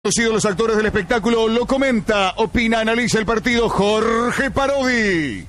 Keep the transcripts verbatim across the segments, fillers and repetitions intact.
Conocidos los actores del espectáculo, lo comenta, opina, analiza el partido Jorge Parodi.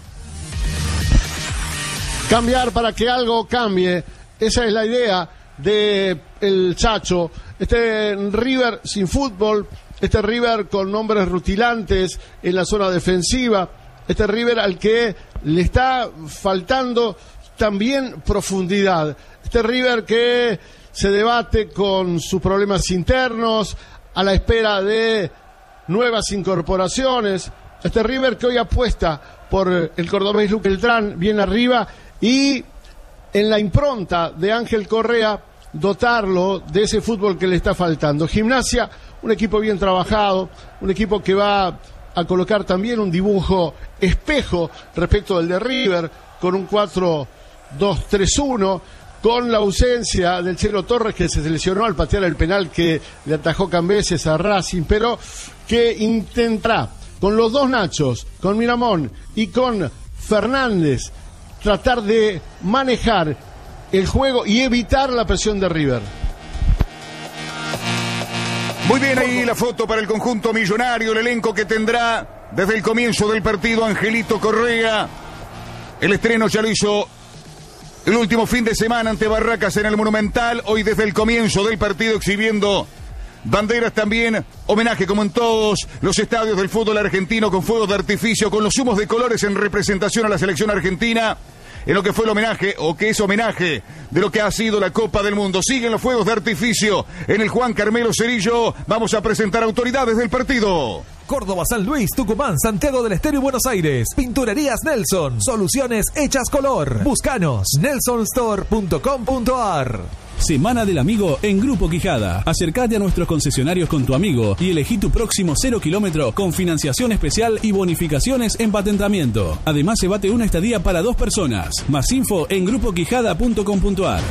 Cambiar para que algo cambie, esa es la idea de el Chacho. Este River sin fútbol, este River con nombres rutilantes en la zona defensiva, este River al que le está faltando también profundidad, este River que se debate con sus problemas internos, a la espera de nuevas incorporaciones. Este River que hoy apuesta por el cordobés Luca Beltrán bien arriba y en la impronta de Ángel Correa dotarlo de ese fútbol que le está faltando. Gimnasia, un equipo bien trabajado, un equipo que va a colocar también un dibujo espejo respecto del de River con un cuatro dos tres uno, con la ausencia del Chelo Torres, que se lesionó al patear el penal que le atajó Cambeses a Racing, pero que intentará con los dos Nachos, con Miramón y con Fernández, tratar de manejar el juego y evitar la presión de River. Muy bien, ahí la foto para el conjunto millonario, el elenco que tendrá desde el comienzo del partido Angelito Correa. El estreno ya lo hizo el último fin de semana ante Barracas en el Monumental, hoy desde el comienzo del partido exhibiendo banderas también, homenaje como en todos los estadios del fútbol argentino, con fuegos de artificio, con los humos de colores en representación a la selección argentina, en lo que fue el homenaje, o que es homenaje de lo que ha sido la Copa del Mundo. Siguen los fuegos de artificio en el Juan Carmelo Cerillo. Vamos a presentar autoridades del partido. Córdoba, San Luis, Tucumán, Santiago del Estero y Buenos Aires. Pinturerías Nelson. Soluciones hechas color. Búscanos. nelson store punto com punto ar. Semana del Amigo en Grupo Quijada. Acércate a nuestros concesionarios con tu amigo y elegí tu próximo cero kilómetro con financiación especial y bonificaciones en patentamiento. Además, llévate una estadía para dos personas. Más info en grupo quijada punto com punto ar.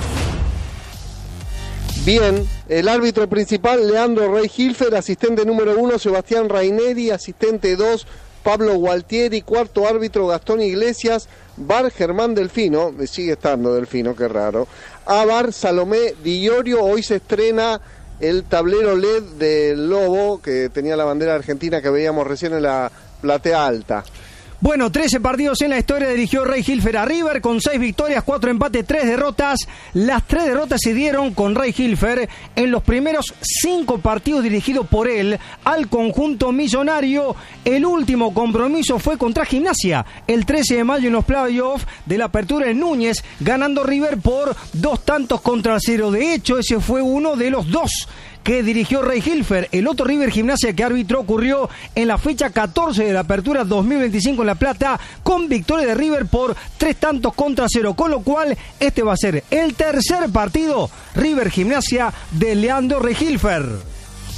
Bien, el árbitro principal, Leandro Rey Hilfer, asistente número uno, Sebastián Raineri, asistente dos, Pablo Gualtieri, cuarto árbitro, Gastón Iglesias, V A R, Germán Delfino, sigue estando Delfino, qué raro, A V A R, Salomé Di Iorio. Hoy se estrena el tablero L E D del Lobo, que tenía la bandera argentina que veíamos recién en la platea alta. Bueno, trece partidos en la historia dirigió Rey Hilfer a River, con seis victorias, cuatro empates, tres derrotas. Las tres derrotas se dieron con Rey Hilfer en los primeros cinco partidos dirigidos por él al conjunto millonario. El último compromiso fue contra Gimnasia, el trece de mayo en los playoffs de la apertura en Núñez, ganando River por dos tantos contra cero. De hecho, ese fue uno de los dos que dirigió Rey Hilfer. El otro River Gimnasia que arbitró ocurrió en la fecha catorce de la apertura dos mil veinticinco en La Plata, con victoria de River por tres tantos contra cero, con lo cual este va a ser el tercer partido River Gimnasia de Leandro Rey Hilfer.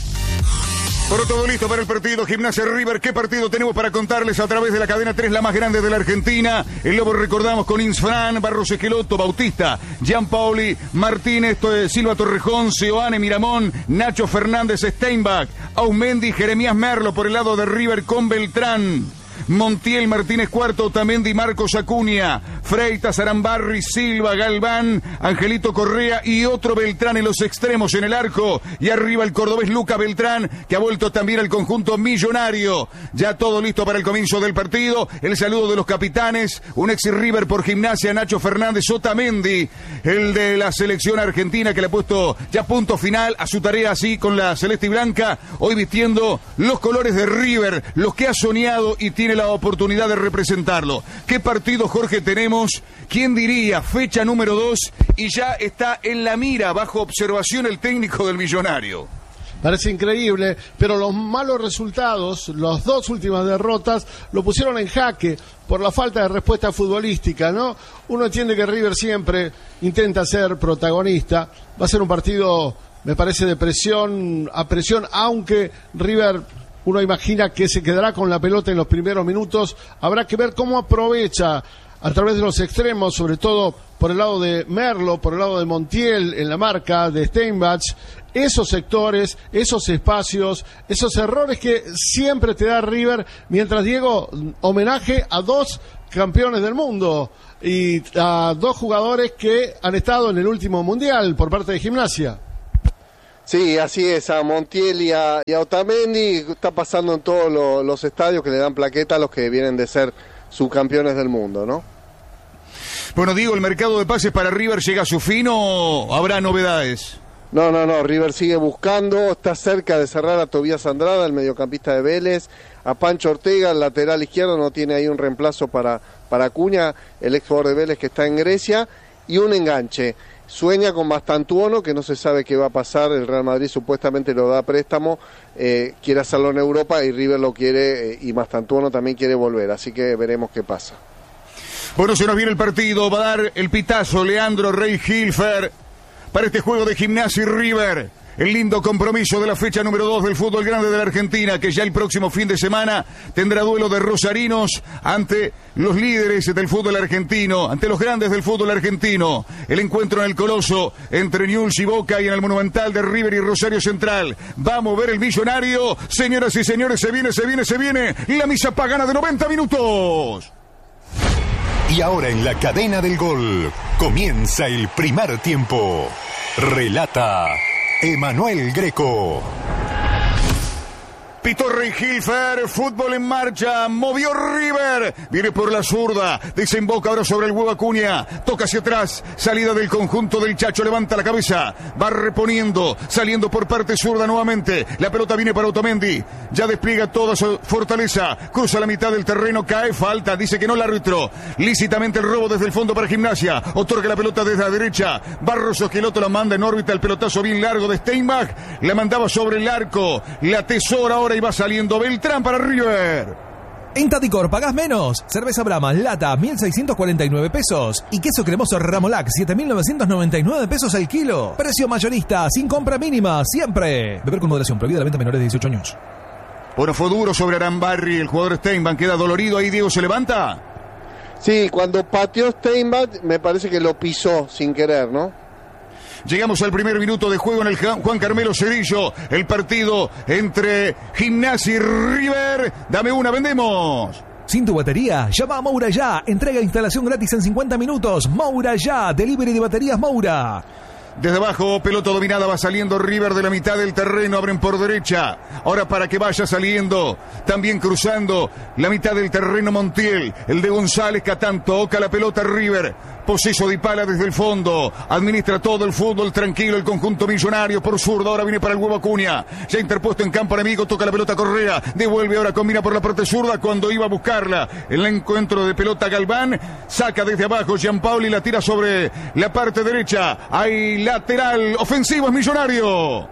Por todo listo para el partido Gimnasia River. ¿Qué partido tenemos para contarles a través de la cadena tres, la más grande de la Argentina? El Lobo recordamos con Insfran, Barros Esqueloto, Bautista, Gianpaoli, Martínez, Silva Torrejón, Seoane, Miramón, Nacho Fernández, Steinbach, Aumendi, Jeremías Merlo por el lado de River con Beltrán, Montiel, Martínez Cuarto, Tamendi, Marcos Acuña, Freitas, Arambarri, Silva, Galván, Angelito Correa y otro Beltrán en los extremos en el arco. Y arriba el cordobés Luca Beltrán, que ha vuelto también al conjunto millonario. Ya todo listo para el comienzo del partido. El saludo de los capitanes, un ex River por Gimnasia, Nacho Fernández, Otamendi, el de la selección argentina que le ha puesto ya punto final a su tarea así con la celeste y blanca, hoy vistiendo los colores de River, los que ha soñado y tiene la oportunidad de representarlo. ¿Qué partido, Jorge, tenemos? ¿Quién diría? Fecha número dos y ya está en la mira, bajo observación, el técnico del millonario. Parece increíble, pero los malos resultados, las dos últimas derrotas, lo pusieron en jaque por la falta de respuesta futbolística, ¿no? Uno entiende que River siempre intenta ser protagonista. Va a ser un partido, me parece, de presión a presión, aunque River, uno imagina que se quedará con la pelota en los primeros minutos. Habrá que ver cómo aprovecha a través de los extremos, sobre todo por el lado de Merlo, por el lado de Montiel, en la marca de Steinbach, esos sectores, esos espacios, esos errores que siempre te da River, mientras, Diego, homenaje a dos campeones del mundo y a dos jugadores que han estado en el último mundial por parte de Gimnasia. Sí, así es, a Montiel y a, y a Otamendi está pasando en todos lo, los estadios que le dan plaqueta a los que vienen de ser subcampeones del mundo, ¿no? Bueno, digo, ¿el mercado de pases para River llega a su fin o habrá novedades? No, no, no, River sigue buscando, está cerca de cerrar a Tobías Andrada, el mediocampista de Vélez, a Pancho Ortega, el lateral izquierdo, no tiene ahí un reemplazo para, para Acuña, el ex jugador de Vélez que está en Grecia, y un enganche. Sueña con Mastantuono, que no se sabe qué va a pasar, el Real Madrid supuestamente lo da a préstamo, eh, quiere hacerlo en Europa y River lo quiere, eh, y Mastantuono también quiere volver, así que veremos qué pasa. Bueno, se nos viene el partido, va a dar el pitazo Leandro Rey Hilfer para este juego de Gimnasia y River. El lindo compromiso de la fecha número dos del fútbol grande de la Argentina, que ya el próximo fin de semana tendrá duelo de rosarinos ante los líderes del fútbol argentino, ante los grandes del fútbol argentino. El encuentro en el Coloso entre Newell's y Boca y en el Monumental de River y Rosario Central. Vamos a ver el millonario. Señoras y señores, se viene, se viene, se viene la misa pagana de noventa minutos. Y ahora en la cadena del gol comienza el primer tiempo. Relata Emanuel Greco. Pitó Rey Hilfer, fútbol en marcha, movió River, viene por la zurda, desemboca ahora sobre el huevo Acuña, toca hacia atrás, salida del conjunto del Chacho, levanta la cabeza, va reponiendo, saliendo por parte zurda nuevamente, la pelota viene para Otamendi, ya despliega toda su fortaleza, cruza la mitad del terreno, cae, falta, dice que no el árbitro, lícitamente el robo desde el fondo para Gimnasia, otorga la pelota desde la derecha, Barros Esqueloto la manda en órbita, el pelotazo bien largo de Steinbach, la mandaba sobre el arco, la tesora ahora y va saliendo Beltrán para River. En Taticor pagás menos. Cerveza Brahma, lata, mil seiscientos cuarenta y nueve pesos. Y queso cremoso Ramolac, siete mil novecientos noventa y nueve pesos el kilo. Precio mayorista, sin compra mínima, siempre. Beber con moderación, prohibida la venta a menores de dieciocho años. Bueno, fue duro sobre Arambarri, el jugador Steinbach queda dolorido, ahí Diego se levanta. Sí, cuando pateó Steinbach me parece que lo pisó sin querer, ¿no? Llegamos al primer minuto de juego en el Juan Carmelo Cedillo. El partido entre Gimnasia y River. Dame una, vendemos. Sin tu batería, llama a Moura ya. Entrega e instalación gratis en cincuenta minutos. Moura ya. Delivery de baterías Moura. Desde abajo, pelota dominada, va saliendo River de la mitad del terreno, abren por derecha. Ahora para que vaya saliendo, también cruzando la mitad del terreno Montiel. El de González Catán toca la pelota River. Poseso de Pala desde el fondo. Administra todo el fútbol tranquilo el conjunto millonario por zurdo. Ahora viene para el huevo Acuña. Ya interpuesto en campo enemigo. Toca la pelota Correa. Devuelve ahora, combina por la parte zurda cuando iba a buscarla. El encuentro de pelota Galván. Saca desde abajo Gianpaoli, la tira sobre la parte derecha. Hay lateral ofensivo, es Millonario.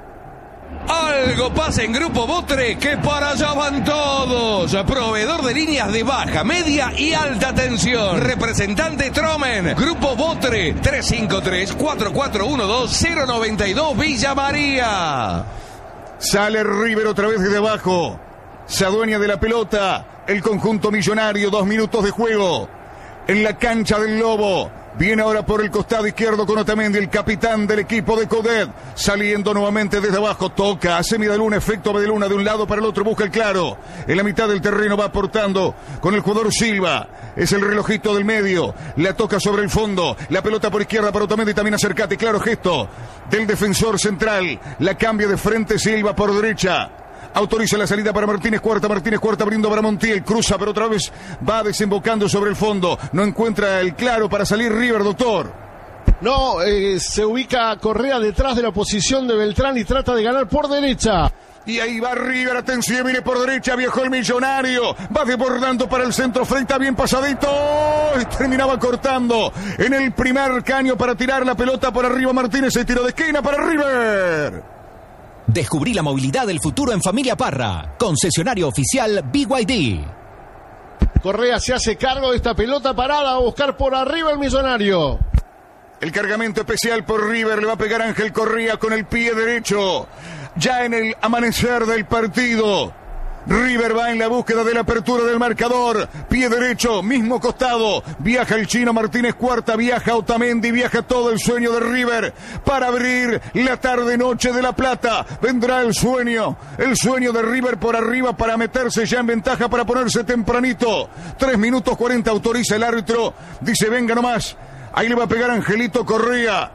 Algo pasa en Grupo Botre, que para allá van todos. Proveedor de líneas de baja, media y alta tensión. Representante Tromen. Grupo Botre, tres cinco tres, cuatro cuatro uno dos, cero nueve dos, Villa María. Sale River otra vez desde abajo. Se adueña de la pelota el conjunto millonario. Dos minutos de juego en la cancha del Lobo. Viene ahora por el costado izquierdo con Otamendi, el capitán del equipo de Codet. Saliendo nuevamente desde abajo, toca, hace Medaluna, efecto Medaluna de un lado para el otro, busca el claro. En la mitad del terreno va aportando con el jugador Silva. Es el relojito del medio, la toca sobre el fondo. La pelota por izquierda para Otamendi, también acercate, claro gesto del defensor central. La cambia de frente Silva por derecha. Autoriza la salida para Martínez Cuarta, Martínez Cuarta abriendo para Montiel, cruza pero otra vez va desembocando sobre el fondo, no encuentra el claro para salir River, doctor. No, eh, se ubica Correa detrás de la posición de Beltrán y trata de ganar por derecha. Y ahí va River, atención, viene por derecha, viajó el millonario, va desbordando para el centro, frente bien pasadito, y terminaba cortando en el primer caño para tirar la pelota por arriba Martínez, el tiro de esquina para River. Descubrí la movilidad del futuro en Familia Parra. Concesionario oficial B Y D. Correa se hace cargo de esta pelota parada a buscar por arriba el millonario. El cargamento especial por River le va a pegar Ángel Correa con el pie derecho. Ya en el amanecer del partido. River va en la búsqueda de la apertura del marcador. Pie derecho, mismo costado. Viaja el chino Martínez Cuarta, viaja Otamendi, viaja todo el sueño de River para abrir la tarde-noche de La Plata. Vendrá el sueño, el sueño de River por arriba para meterse ya en ventaja, para ponerse tempranito. Tres minutos cuarenta autoriza el árbitro. Dice venga nomás. Ahí le va a pegar Angelito Correa.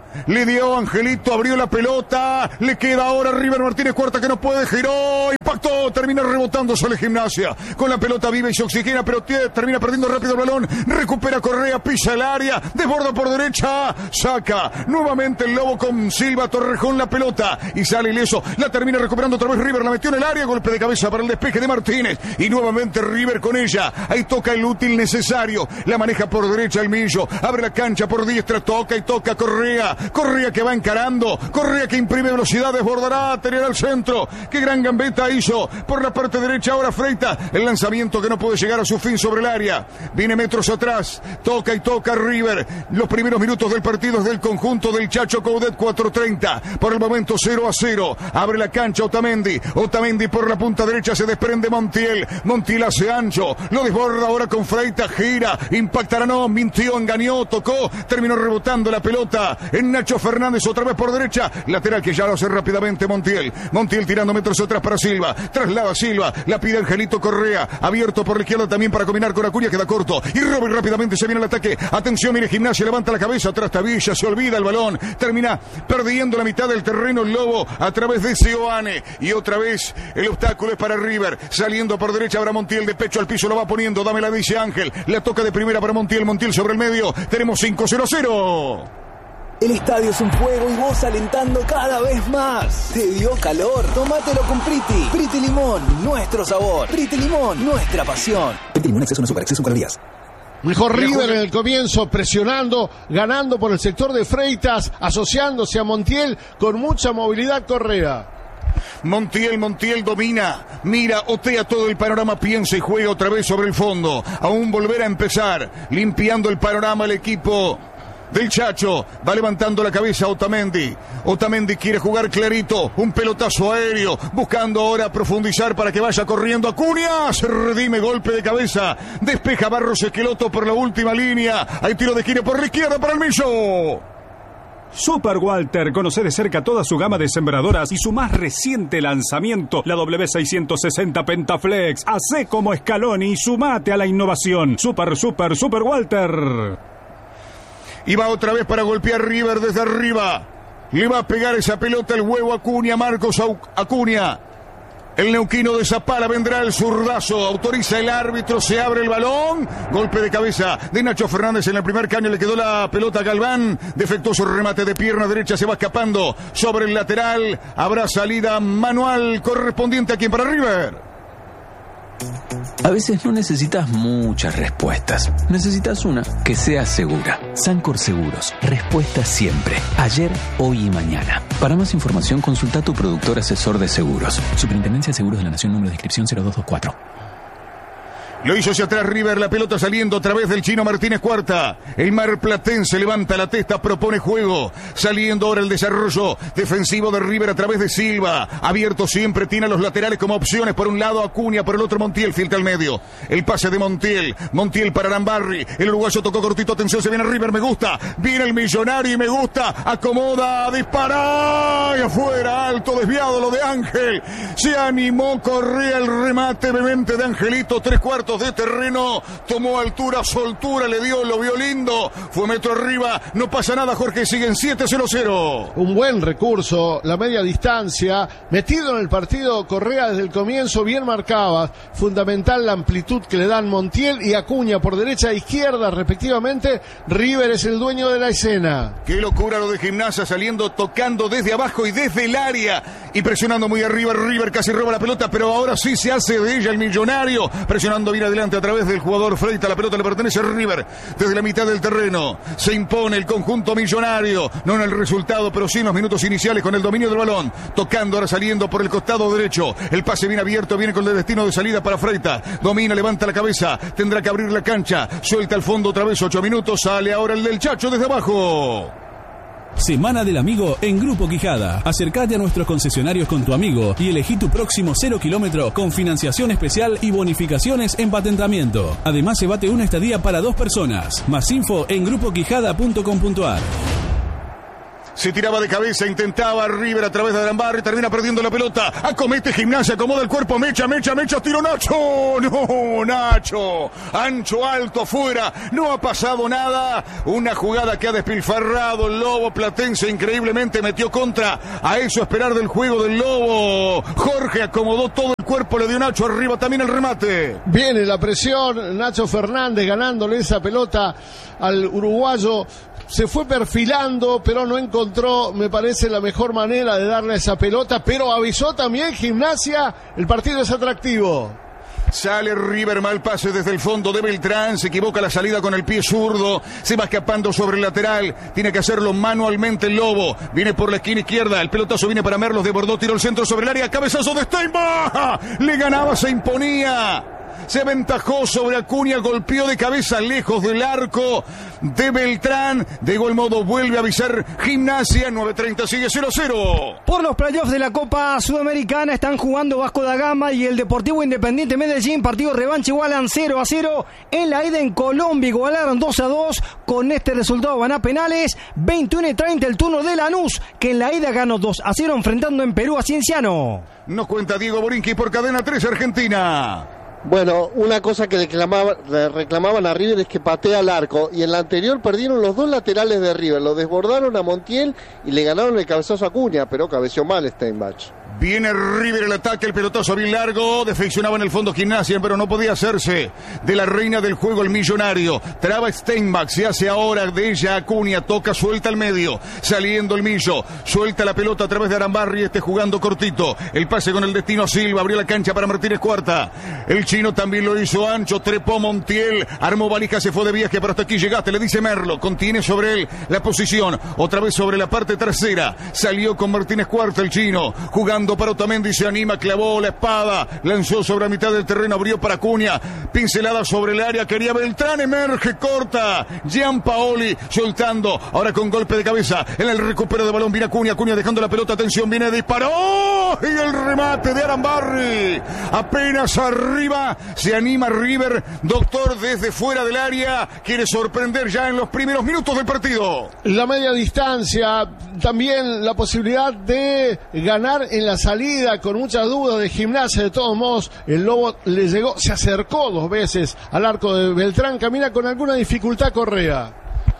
Le dio Angelito, abrió la pelota. Le queda ahora River Martínez Cuarta que no puede, giró, impactó, termina rebotando sobre Gimnasia. Con la pelota viva y se oxigena, pero termina perdiendo rápido el balón. Recupera Correa, pisa el área, desborda por derecha, saca nuevamente el Lobo con Silva, Torrejón la pelota y sale ileso. La termina recuperando otra vez River, la metió en el área, golpe de cabeza para el despeje de Martínez. Y nuevamente River con ella. Ahí toca el útil necesario. La maneja por derecha el Millo. Abre la cancha por diestra, toca y toca Correa. Correa que va encarando. Correa que imprime velocidad, desbordará, tener al centro. Qué gran gambeta hizo. Por la parte derecha ahora Freita. El lanzamiento que no puede llegar a su fin sobre el área. Viene metros atrás. Toca y toca River. Los primeros minutos del partido es del conjunto del Chacho Coudet, cuatro treinta. Por el momento cero a cero. Abre la cancha Otamendi. Otamendi por la punta derecha se desprende Montiel. Montiel hace ancho. Lo desborda ahora con Freita. Gira. Impactará, no. Mintió, engañó, tocó. Terminó rebotando la pelota en Nacho Fernández. Otra vez por derecha. Lateral que ya lo hace rápidamente Montiel. Montiel tirando metros atrás para Silva. Traslada Silva. La pide Angelito Correa. Abierto por la izquierda también para combinar con Acuña. Queda corto. Y Robert rápidamente se viene al ataque. Atención, mire Gimnasia. Levanta la cabeza. Atrás Tavilla. Se olvida el balón. Termina perdiendo la mitad del terreno el Lobo a través de Seoane. Y otra vez el obstáculo es para River. Saliendo por derecha ahora Montiel de pecho al piso. Lo va poniendo. Dámela, dice Ángel. La toca de primera para Montiel. Montiel sobre el medio. Tenemos cinco cero cero. El estadio es un fuego y vos alentando cada vez más. ¿Te dio calor? Tómatelo con Priti. Priti Limón, nuestro sabor. Priti Limón, nuestra pasión. Priti Limón, exceso no super, exceso con calorías. Mejor River en el comienzo, presionando, ganando por el sector de Freitas, asociándose a Montiel con mucha movilidad Correa. Montiel, Montiel domina, mira, otea todo el panorama, piensa y juega otra vez sobre el fondo. Aún volver a empezar, limpiando el panorama el equipo del Chacho. Va levantando la cabeza Otamendi. Otamendi quiere jugar clarito. Un pelotazo aéreo. Buscando ahora profundizar para que vaya corriendo Acuña. Se redime, golpe de cabeza. Despeja Barros Esqueloto por la última línea. Hay tiro de giro por la izquierda para el Millo. Super Walter, conoce de cerca toda su gama de sembradoras y su más reciente lanzamiento, la W seiscientos sesenta Pentaflex. Hacé como Scaloni y sumate a la innovación. Super, super, Super Walter. Y va otra vez para golpear River desde arriba. Le va a pegar esa pelota el huevo Acuña, Marcos Acuña. El neuquino de Zapala, vendrá el zurdazo. Autoriza el árbitro, se abre el balón. Golpe de cabeza de Nacho Fernández en el primer caño. Le quedó la pelota a Galván. Defectuoso remate de pierna derecha. Se va escapando sobre el lateral. Habrá salida manual correspondiente a quien para River. A veces no necesitas muchas respuestas. Necesitas una que sea segura. Sancor Seguros. Respuesta siempre. Ayer, hoy y mañana. Para más información, consulta a tu productor asesor de seguros. Superintendencia de Seguros de la Nación, número de inscripción cero dos dos cuatro. Lo hizo hacia atrás River, la pelota saliendo otra vez del Chino Martínez Cuarta. El marplatense levanta la testa, propone juego. Saliendo ahora el desarrollo defensivo de River a través de Silva. Abierto siempre, tiene a los laterales como opciones. Por un lado Acuña, por el otro Montiel, filtra al medio. El pase de Montiel. Montiel para Arambarri. El uruguayo tocó cortito, atención, se viene River, me gusta. Viene el millonario y me gusta. Acomoda, dispara. Y afuera, alto, desviado lo de Ángel. Se animó, corría el remate vehemente de Angelito, tres cuartos de terreno, tomó altura, soltura, le dio, lo vio lindo, fue metro arriba, no pasa nada, Jorge, siguen siete cero cero. Un buen recurso, la media distancia, metido en el partido Correa desde el comienzo, bien marcaba, fundamental la amplitud que le dan Montiel y Acuña por derecha e izquierda respectivamente. River es el dueño de la escena. Qué locura lo de Gimnasia, saliendo, tocando desde abajo y desde el área y presionando muy arriba. River casi roba la pelota, pero ahora sí se hace de ella el millonario, presionando bien adelante a través del jugador Freita. La pelota le pertenece a River desde la mitad del terreno. Se impone el conjunto millonario, no en el resultado, pero sí en los minutos iniciales con el dominio del balón. Tocando, ahora saliendo por el costado derecho. El pase bien abierto, viene con el destino de salida para Freita. Domina, levanta la cabeza, tendrá que abrir la cancha. Suelta al fondo otra vez, ocho minutos. Sale ahora el del Chacho desde abajo. Semana del Amigo en Grupo Quijada. Acércate a nuestros concesionarios con tu amigo y elegí tu próximo cero kilómetro con financiación especial y bonificaciones en patentamiento. Además, se bate una estadía para dos personas. Más info en grupo quijada punto com punto a r. Se tiraba de cabeza, intentaba River a través de Arambarri, termina perdiendo la pelota. Acomete Gimnasia, acomoda el cuerpo, mecha, mecha, mecha, tiro Nacho. No, Nacho. Ancho, alto, afuera. No ha pasado nada. Una jugada que ha despilfarrado el Lobo Platense. Increíblemente metió contra. A eso esperar del juego del Lobo. Jorge acomodó todo el cuerpo, le dio Nacho arriba también el remate. Viene la presión. Nacho Fernández ganándole esa pelota al uruguayo. Se fue perfilando, pero no encontró, me parece, la mejor manera de darle esa pelota, pero avisó también Gimnasia, el partido es atractivo. Sale River, mal pase desde el fondo de Beltrán, se equivoca la salida con el pie zurdo, se va escapando sobre el lateral, tiene que hacerlo manualmente el Lobo, viene por la esquina izquierda, el pelotazo viene para Merlos, desbordó, tiró el centro sobre el área, cabezazo de Steinbach, le ganaba, se imponía. Se aventajó sobre Acuña, golpeó de cabeza lejos del arco de Beltrán. De igual modo vuelve a avisar Gimnasia, nueve treinta sigue cero cero. Por los playoffs de la Copa Sudamericana están jugando Vasco da Gama y el Deportivo Independiente Medellín. Partido revancha, igualan cero a cero. En la ida en Colombia igualaron dos a dos. Con este resultado van a penales. veintiuno y treinta el turno de Lanús, que en la ida ganó dos a cero enfrentando en Perú a Cienciano. Nos cuenta Diego Borinqui por Cadena tres Argentina. Bueno, una cosa que reclamaba, reclamaban a River es que patea al arco, y en la anterior perdieron los dos laterales de River, lo desbordaron a Montiel y le ganaron el cabezazo a Acuña, pero cabeció mal Steinbach. Viene River el ataque, el pelotazo bien largo, defeccionaba en el fondo Gimnasia, pero no podía hacerse de la reina del juego, el millonario. Traba Steinbach, se hace ahora de ella Acuña, toca, suelta al medio, saliendo el millo, suelta la pelota a través de Arambarri, este jugando cortito, el pase con el destino a Silva, abrió la cancha para Martínez Cuarta, el chino también lo hizo ancho, trepó Montiel, armó valija, se fue de viaje, pero hasta aquí llegaste, le dice Merlo, contiene sobre él la posición, otra vez sobre la parte trasera, salió con Martínez Cuarta el chino, jugando para Otamendi, se anima, clavó la espada, lanzó sobre la mitad del terreno, abrió para Acuña, pincelada sobre el área, quería Beltrán, emerge, corta, Gianpaoli soltando, ahora con golpe de cabeza, en el recupero de balón, viene Acuña, Acuña dejando la pelota, atención, viene, disparó, y el remate de Arambarri, apenas arriba, se anima River, doctor desde fuera del área, quiere sorprender ya en los primeros minutos del partido. La media distancia, también la posibilidad de ganar en la salida, con muchas dudas de Gimnasia. De todos modos, el Lobo le llegó, se acercó dos veces al arco de Beltrán, camina con alguna dificultad Correa.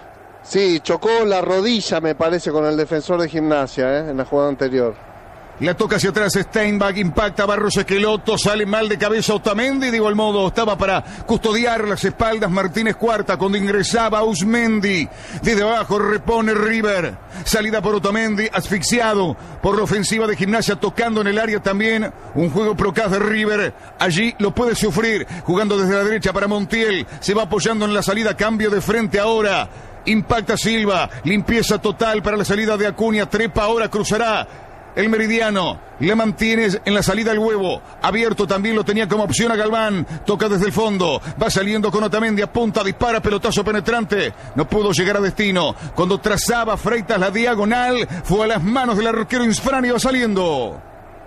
Sí, chocó la rodilla, me parece, con el defensor de Gimnasia, ¿eh? en la jugada anterior. La toca hacia atrás Steinbach, impacta Barros Esqueloto, sale mal de cabeza Otamendi, de igual modo estaba para custodiar las espaldas Martínez Cuarta cuando ingresaba Usmendi. Desde abajo repone River, salida por Otamendi, asfixiado por la ofensiva de Gimnasia, tocando en el área también, un juego procaz de River, allí lo puede sufrir, jugando desde la derecha para Montiel, se va apoyando en la salida, cambio de frente ahora, impacta Silva, limpieza total para la salida de Acuña, trepa ahora, cruzará el meridiano, le mantiene en la salida el huevo, abierto también lo tenía como opción a Galván, toca desde el fondo, va saliendo con Otamendi, apunta, dispara, pelotazo penetrante, no pudo llegar a destino, cuando trazaba Freitas la diagonal, fue a las manos del arquero Insfrán y va saliendo.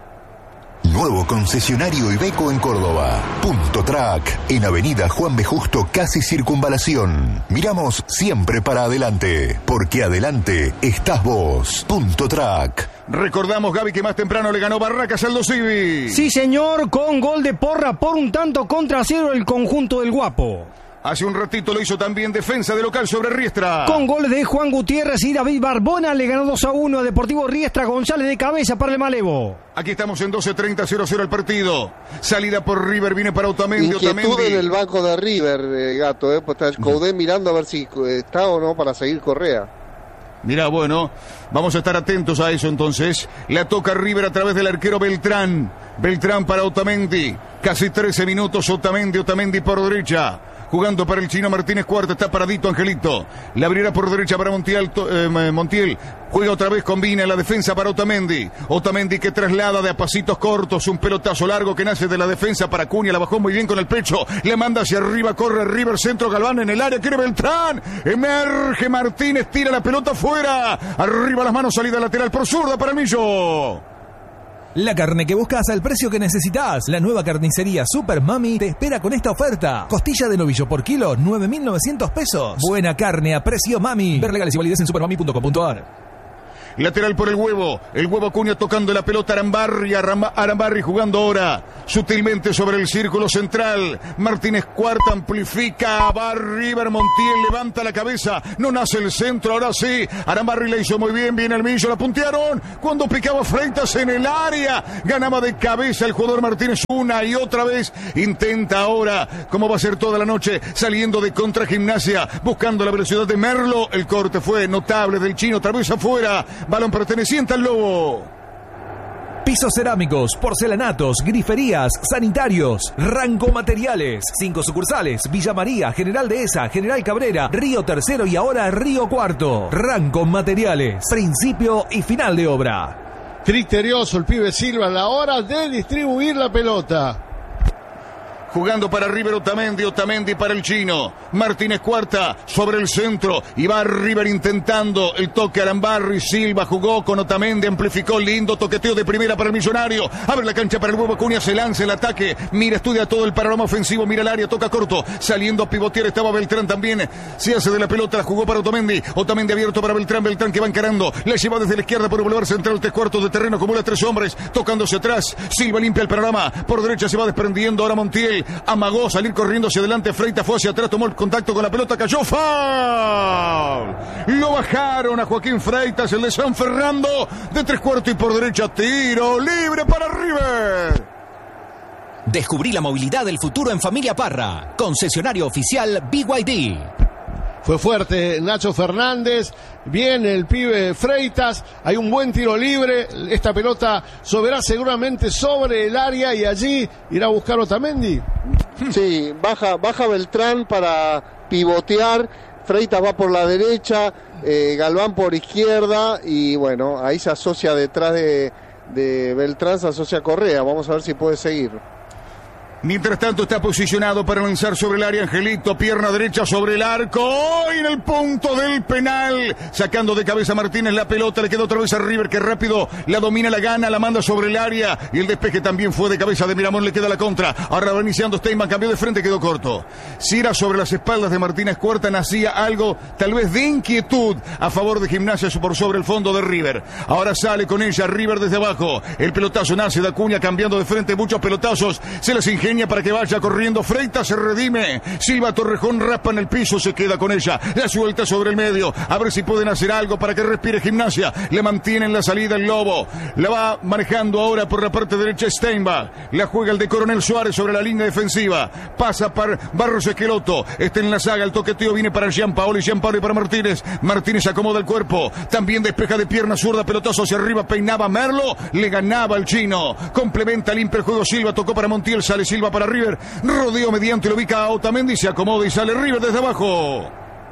Nuevo concesionario Iveco en Córdoba. Punto Track, en Avenida Juan B. Justo, casi Circunvalación. Miramos siempre para adelante, porque adelante estás vos. Punto Track. Recordamos, Gaby, que más temprano le ganó Barracas al Dosivi. Sí, señor, con gol de Porra por un tanto contra cero el conjunto del Guapo. Hace un ratito lo hizo también defensa de local sobre Riestra. Con goles de Juan Gutiérrez y David Barbona le ganó dos a uno a Deportivo Riestra. González de cabeza para el Malevo. Aquí estamos en doce treinta, cero cero el partido. Salida por River, viene para Otamendi. Inquietud Otamendi. en el banco de River, eh, Gato. Eh, pues está Coudé mirando a ver si está o no para seguir Correa. Mirá, bueno, vamos a estar atentos a eso entonces. La toca River a través del arquero Beltrán. Beltrán para Otamendi. Casi trece minutos, Otamendi, Otamendi por derecha. Jugando para el chino Martínez Cuarta, está paradito Angelito. La abrirá por derecha para Montiel, eh, Montiel. Juega otra vez, combina la defensa para Otamendi. Otamendi que traslada de a pasitos cortos, un pelotazo largo que nace de la defensa para Acuña. La bajó muy bien con el pecho. Le manda hacia arriba, corre River, centro Galván en el área, quiere Beltrán. Emerge Martínez, tira la pelota fuera. Arriba las manos, salida lateral por zurda para Millo. La carne que buscas al precio que necesitas. La nueva carnicería Super Mami te espera con esta oferta. Costilla de novillo por kilo, nueve mil novecientos pesos. Buena carne a precio Mami. Ver legales y validez en supermami punto com punto ar. Lateral por el huevo. El huevo Acuña tocando la pelota. Arambarri. Aramba, Arambarri jugando ahora sutilmente sobre el círculo central. Martínez Cuarta amplifica. Va River. Montiel levanta la cabeza. No nace el centro. Ahora sí. Arambarri la hizo muy bien. Viene el Millo. La puntearon. Cuando picaba Freitas en el área. Ganaba de cabeza el jugador Martínez una y otra vez. Intenta ahora, como va a ser toda la noche, saliendo de contra Gimnasia, buscando la velocidad de Merlo. El corte fue notable del chino. Otra vez afuera. Balón perteneciente al Lobo. Pisos cerámicos, porcelanatos, griferías, sanitarios, Ranco Materiales. Cinco sucursales: Villa María, General Dehesa, General Cabrera, Río Tercero y ahora Río Cuarto. Ranco Materiales, principio y final de obra. Criterioso el pibe Silva a la hora de distribuir la pelota. Jugando para River Otamendi, Otamendi para el chino. Martínez Cuarta sobre el centro. Y va River intentando el toque. Arambarri, Silva jugó con Otamendi, amplificó, lindo toqueteo de primera para el Millonario. Abre la cancha para el huevo Acuña, se lanza el ataque. Mira, estudia todo el panorama ofensivo, mira el área, toca corto. Saliendo a pivotear estaba Beltrán también. Se hace de la pelota, la jugó para Otamendi. Otamendi abierto para Beltrán, Beltrán que va encarando. La lleva desde la izquierda por el boulevard central, tres cuartos de terreno, acumula tres hombres. Tocándose atrás, Silva limpia el panorama. Por derecha se va desprendiendo ahora Montiel. Amagó salir corriendo hacia adelante. Freitas fue hacia atrás, tomó el contacto con la pelota, cayó. ¡Foul! Lo bajaron a Joaquín Freitas, el de San Fernando, de tres cuartos y por derecha. Tiro libre para River. Descubrí la movilidad del futuro en Familia Parra. Concesionario oficial B Y D. Fue fuerte Nacho Fernández, viene el pibe Freitas, hay un buen tiro libre, esta pelota soberá seguramente sobre el área y allí irá a buscar Otamendi. Sí, baja, baja Beltrán para pivotear, Freitas va por la derecha, eh, Galván por izquierda y bueno, ahí se asocia detrás de, de Beltrán, se asocia Correa, vamos a ver si puede seguir. Mientras tanto está posicionado para lanzar sobre el área Angelito, pierna derecha sobre el arco, y en el punto del penal, sacando de cabeza Martínez la pelota, le queda otra vez a River que rápido la domina, la gana, la manda sobre el área, y el despeje también fue de cabeza de Miramón, le queda la contra, ahora va iniciando Steinman, cambió de frente, quedó corto. Si era sobre las espaldas de Martínez Cuarta, nacía algo tal vez de inquietud a favor de Gimnasia por sobre el fondo de River. Ahora sale con ella River desde abajo, el pelotazo nace de Acuña, cambiando de frente, muchos pelotazos, se les ingenia para que vaya corriendo. Freitas se redime. Silva Torrejón raspa en el piso, se queda con ella. La suelta sobre el medio. A ver si pueden hacer algo para que respire Gimnasia. Le mantienen la salida el Lobo. La va manejando ahora por la parte derecha Steinbach. La juega el de Coronel Suárez sobre la línea defensiva. Pasa para Barros Esqueloto. Está en la saga. El toqueteo viene para Gianpaoli. Gianpaoli para Martínez. Martínez acomoda el cuerpo. También despeja de pierna zurda. Pelotazo hacia arriba. Peinaba Merlo. Le ganaba el chino. Complementa, limpia el juego Silva. Tocó para Montiel. Sale Silva para River, rodeo mediante, lo ubica a Otamendi, se acomoda y sale River desde abajo.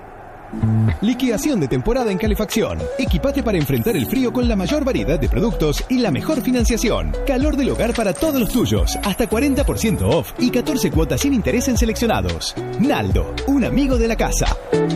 Liquidación de temporada en calefacción. Equipate para enfrentar el frío con la mayor variedad de productos y la mejor financiación. Calor del hogar para todos los tuyos. Hasta cuarenta por ciento off y catorce cuotas sin interés en seleccionados. Naldo, un amigo de la casa.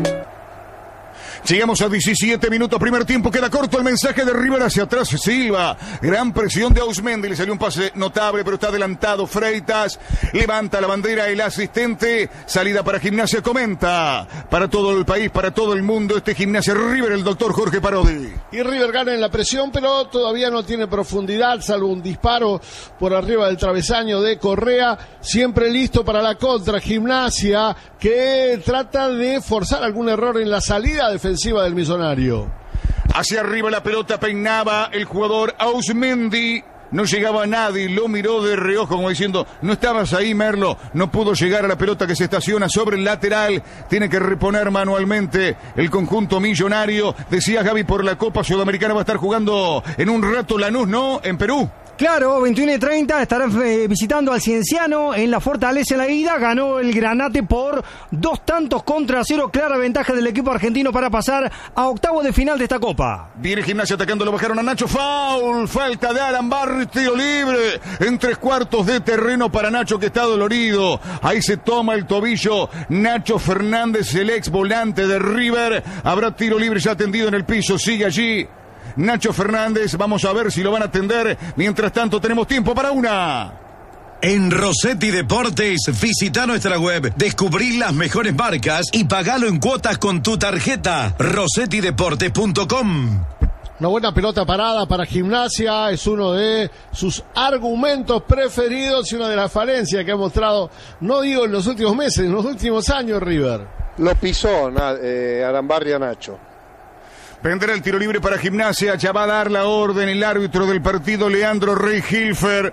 Llegamos a diecisiete minutos, primer tiempo, queda corto el mensaje de River hacia atrás, Silva, gran presión de Ausmendi, le salió un pase notable, pero está adelantado Freitas, levanta la bandera el asistente, salida para Gimnasia, comenta, para todo el país, para todo el mundo, este Gimnasia River, el doctor Jorge Parodi. Y River gana en la presión, pero todavía no tiene profundidad, salvo un disparo por arriba del travesaño de Correa, siempre listo para la contra, Gimnasia, que trata de forzar algún error en la salida defensiva del Millonario. Hacia arriba la pelota peinaba el jugador Ausmendi. No llegaba a nadie, lo miró de reojo como diciendo, no estabas ahí Merlo, no pudo llegar a la pelota que se estaciona sobre el lateral, tiene que reponer manualmente el conjunto Millonario. Decía Gaby, por la Copa Sudamericana va a estar jugando en un rato Lanús, ¿no? En Perú. Claro, veintiuno y treinta estarán eh, visitando al Cienciano en la Fortaleza en la ida. Ganó el Granate por dos tantos contra cero. Clara ventaja del equipo argentino para pasar a octavo de final de esta Copa. Viene Gimnasia atacando, lo bajaron a Nacho. Foul, falta de Arambarri, tiro libre en tres cuartos de terreno para Nacho que está dolorido. Ahí se toma el tobillo Nacho Fernández, el ex volante de River. Habrá tiro libre ya atendido en el piso, sigue allí Nacho Fernández, vamos a ver si lo van a atender. Mientras tanto tenemos tiempo para una. En Rossetti Deportes, visita nuestra web, descubrí las mejores marcas y pagalo en cuotas con tu tarjeta. rossetti deportes punto com. Una buena pelota parada para Gimnasia, es uno de sus argumentos preferidos y una de las falencias que ha mostrado, no digo en los últimos meses, en los últimos años River. Lo pisó eh, Arambarri a Nacho. Vendrá el tiro libre para Gimnasia, ya va a dar la orden el árbitro del partido, Leandro Rey-Hilfer.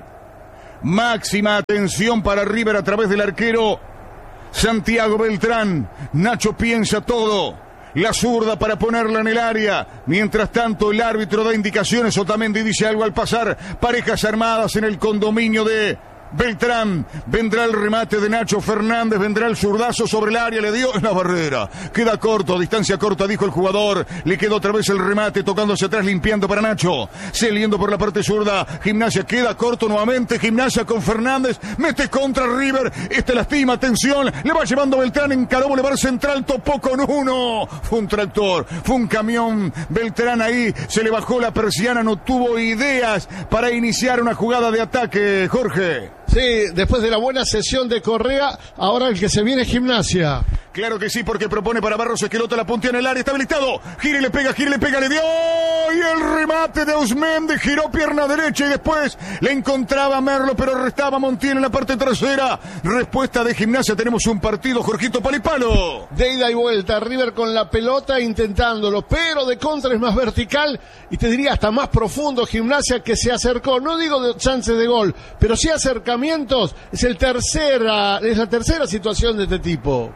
Máxima atención para River a través del arquero Santiago Beltrán. Nacho piensa todo. La zurda para ponerla en el área. Mientras tanto, el árbitro da indicaciones. Otamendi dice algo al pasar. Parejas armadas en el condominio de Beltrán. Vendrá el remate de Nacho Fernández. Vendrá el zurdazo sobre el área. Le dio en la barrera. Queda corto, distancia corta, dijo el jugador. Le quedó otra vez el remate, tocándose atrás, limpiando para Nacho. Saliendo por la parte zurda. Gimnasia queda corto nuevamente. Gimnasia con Fernández. Mete contra River. Este lastima, atención. Le va llevando Beltrán. Encaró Boulevard Central. Topó con uno. Fue un tractor. Fue un camión. Beltrán ahí. Se le bajó la persiana. No tuvo ideas para iniciar una jugada de ataque. Jorge. Sí, después de la buena sesión de Correa, ahora el que se viene es Gimnasia. Claro que sí, porque propone para Barros Esqueloto, la puntea en el área, está habilitado. Gira y le pega, gira y le pega, le dio. Y el remate de Usmendi, giró pierna derecha y después le encontraba Merlo, pero restaba Montiel en la parte trasera. Respuesta de Gimnasia, tenemos un partido, Jorgito Palipalo. De ida y vuelta, River con la pelota intentándolo, pero de contra es más vertical y te diría hasta más profundo. Gimnasia que se acercó, no digo de chances de gol, pero sí acercamientos. Es, el tercera, es la tercera situación de este tipo.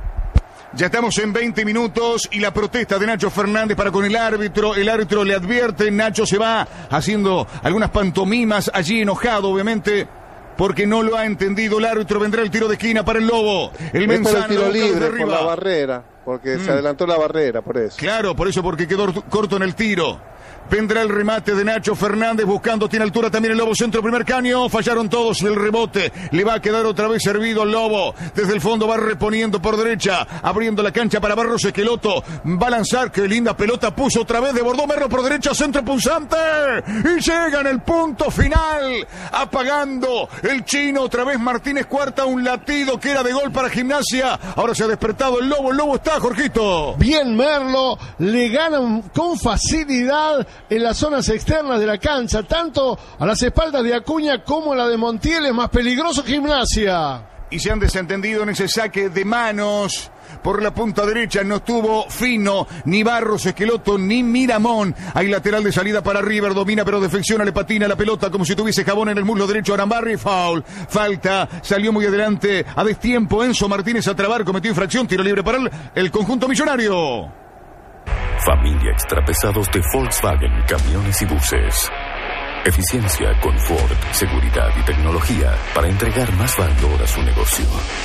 Ya estamos en veinte minutos y la protesta de Nacho Fernández para con el árbitro. El árbitro le advierte, Nacho se va haciendo algunas pantomimas allí, enojado obviamente porque no lo ha entendido. El árbitro, vendrá el tiro de esquina para el Lobo. El Menzano, el tiro libre por la barrera, porque mm. se adelantó la barrera, por eso. Claro, por eso, porque quedó corto en el tiro. Vendrá el remate de Nacho Fernández buscando, tiene altura también el Lobo, centro, primer caño, fallaron todos, el rebote, le va a quedar otra vez servido al Lobo, desde el fondo va reponiendo por derecha, abriendo la cancha para Barros Esqueloto, va a lanzar, qué linda pelota puso otra vez, desbordó Merlo por derecha, centro punzante, y llega en el punto final, apagando el chino, otra vez Martínez Cuarta, un latido que era de gol para Gimnasia, ahora se ha despertado el Lobo, el Lobo está, Jorgito. Bien Merlo, le ganan con facilidad en las zonas externas de la cancha, tanto a las espaldas de Acuña como a la de Montiel, es más peligroso Gimnasia. Y se han desentendido en ese saque de manos por la punta derecha, no estuvo fino ni Barros Esqueloto ni Miramón. Hay lateral de salida para River, domina pero defecciona, le patina la pelota como si tuviese jabón en el muslo derecho. Arambarri, foul, falta, salió muy adelante a destiempo Enzo Martínez a trabar, cometió infracción, tiro libre para el, el conjunto millonario. Familia Extrapesados de Volkswagen, camiones y buses. Eficiencia, confort, seguridad y tecnología para entregar más valor a su negocio.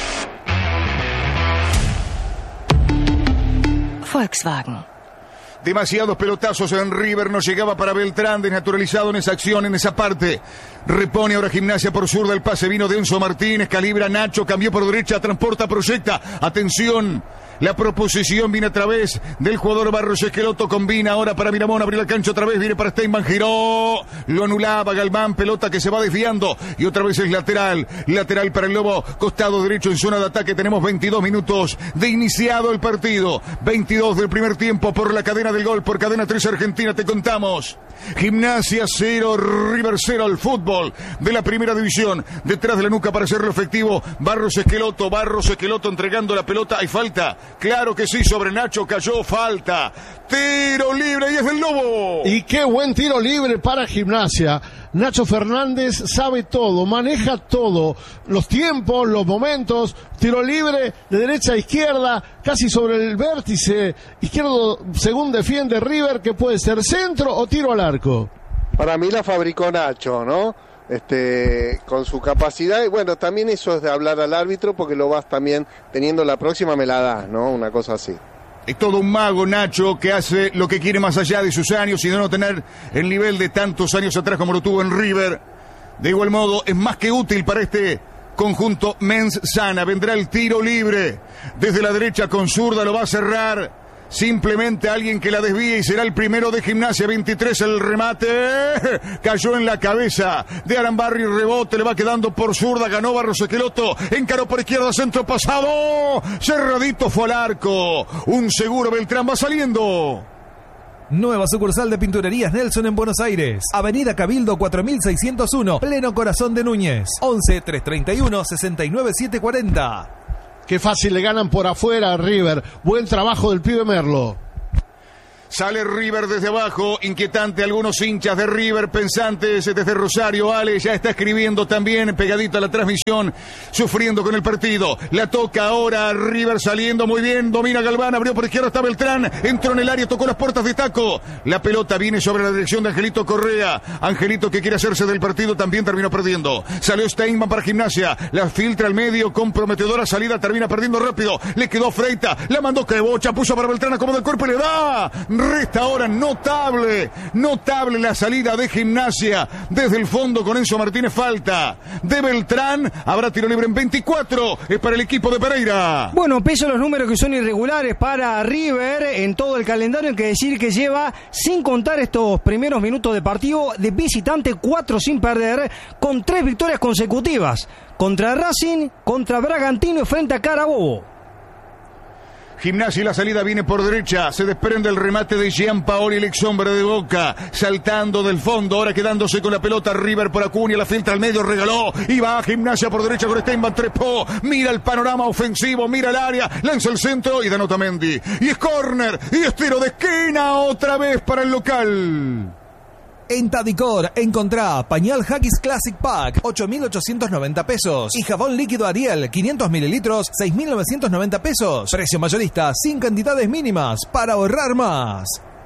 Volkswagen. Demasiados pelotazos en River, no llegaba para Beltrán, desnaturalizado en esa acción, en esa parte. Repone ahora Gimnasia por zurda, el pase vino de Enzo Martínez, calibra Nacho, cambió por derecha, transporta, proyecta. Atención, la proposición viene a través del jugador Barros Esqueloto, combina ahora para Miramón, abrió la cancha otra vez, viene para Steinman, giró, lo anulaba Galván, pelota que se va desviando y otra vez es lateral, lateral para el Lobo, costado derecho en zona de ataque, tenemos veintidós minutos de iniciado el partido, veintidós del primer tiempo por la cadena del gol, por Cadena tres Argentina, te contamos. Gimnasia cero, River cero al fútbol de la primera división. Detrás de la nuca para hacerlo efectivo. Barros Esqueloto, Barros Esqueloto entregando la pelota. Hay falta. Claro que sí, sobre Nacho cayó falta. Tiro libre y es del Lobo. Y qué buen tiro libre para Gimnasia. Nacho Fernández sabe todo, maneja todo, los tiempos, los momentos, tiro libre de derecha a izquierda, casi sobre el vértice izquierdo según defiende River, que puede ser centro o tiro al arco. Para mí la fabricó Nacho, ¿no? Este, con su capacidad, y bueno, también eso es de hablar al árbitro, porque lo vas también teniendo la próxima me la das, ¿no? Una cosa así. Es todo un mago Nacho que hace lo que quiere más allá de sus años y de no tener el nivel de tantos años atrás como lo tuvo en River. De igual modo es más que útil para este conjunto Menzana. Vendrá el tiro libre desde la derecha con zurda, lo va a cerrar. Simplemente alguien que la desvíe y será el primero de Gimnasia. Veintitrés el remate. Cayó en la cabeza de Arambarri. Rebote. Le va quedando por zurda. Ganó Barros Esqueloto. Encaró por izquierda. Centro pasado. Cerradito fue al arco. Un seguro Beltrán va saliendo. Nueva sucursal de Pinturerías Nelson en Buenos Aires. Avenida Cabildo cuatro mil seiscientos uno, pleno corazón de Núñez. once, trescientos treinta y uno, sesenta y nueve, setecientos cuarenta. Qué fácil le ganan por afuera a River. Buen trabajo del pibe Merlo. Sale River desde abajo, inquietante, algunos hinchas de River, pensantes desde Rosario. Ale ya está escribiendo también, pegadito a la transmisión, sufriendo con el partido. La toca ahora River saliendo muy bien, domina Galván, abrió por izquierda, está Beltrán, entró en el área, tocó las puertas de taco. La pelota viene sobre la dirección de Angelito Correa. Angelito, que quiere hacerse del partido, también terminó perdiendo. Salió Steinman para Gimnasia, la filtra al medio, comprometedora salida, termina perdiendo rápido. Le quedó Freita, la mandó Quebocha, puso para Beltrán, acomoda el cuerpo y le da. Resta ahora notable, notable la salida de Gimnasia desde el fondo con Enzo Martínez, falta de Beltrán, habrá tiro libre en veinticuatro, es para el equipo de Pereira. Bueno, peso los números que son irregulares para River en todo el calendario, hay que decir que lleva, sin contar estos primeros minutos de partido, de visitante cuatro sin perder, con tres victorias consecutivas, contra Racing, contra Bragantino y frente a Carabobo. Gimnasia y la salida viene por derecha, se desprende el remate de Gianpaoli, el ex hombre de Boca, saltando del fondo, ahora quedándose con la pelota River por Acuña, la filtra al medio, regaló, y va a Gimnasia por derecha con Steinman, trepó, mira el panorama ofensivo, mira el área, lanza el centro y da Otamendi, y es córner, y es tiro de esquina otra vez para el local. En Tadicor, encontrá pañal Haggis Classic Pack, ocho mil ochocientos noventa pesos. Y jabón líquido Ariel, quinientos mililitros, seis mil novecientos noventa pesos. Precio mayorista, sin cantidades mínimas, para ahorrar más.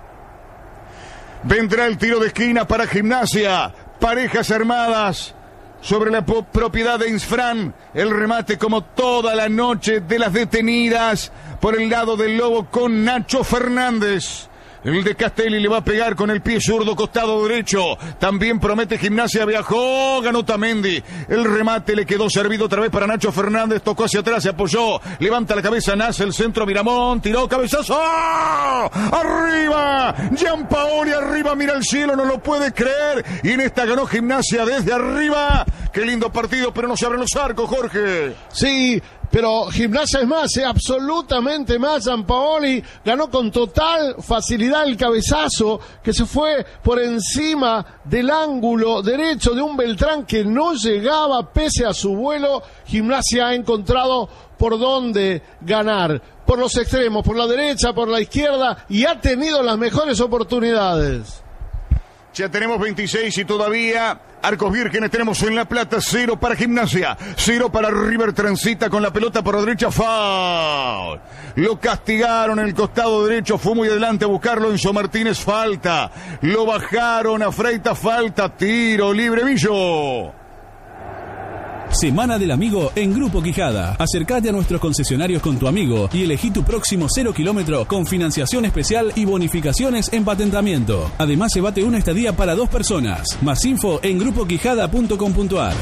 Vendrá el tiro de esquina para Gimnasia. Parejas armadas sobre la propiedad de Insfran. El remate como toda la noche de las detenidas por el lado del Lobo con Nacho Fernández. El de Castelli le va a pegar con el pie zurdo, costado derecho. También promete Gimnasia, viajó, ganó Otamendi. El remate le quedó servido otra vez para Nacho Fernández. Tocó hacia atrás, se apoyó. Levanta la cabeza, nace el centro, Miramón. Tiró, cabezazo. ¡Oh! ¡Arriba! Gianpaoli arriba, mira el cielo, no lo puede creer. Y en esta ganó Gimnasia desde arriba. Qué lindo partido, pero no se abren los arcos, Jorge. Sí, pero Gimnasia es más, es absolutamente más. Gianpaoli ganó con total facilidad el cabezazo que se fue por encima del ángulo derecho de un Beltrán que no llegaba pese a su vuelo. Gimnasia ha encontrado por dónde ganar, por los extremos, por la derecha, por la izquierda, y ha tenido las mejores oportunidades. Ya tenemos veintiséis y todavía arcos vírgenes tenemos en La Plata. Cero para Gimnasia, cero para River. Transita con la pelota por la derecha, foul. Lo castigaron en el costado derecho, fue muy adelante a buscarlo. Enzo Martínez, falta. Lo bajaron a Freita, falta. Tiro libre, Villo. Semana del Amigo en Grupo Quijada. Acércate a nuestros concesionarios con tu amigo y elegí tu próximo cero kilómetro con financiación especial y bonificaciones en patentamiento. Además, se bate una estadía para dos personas. Más info en grupo quijada punto com punto a r.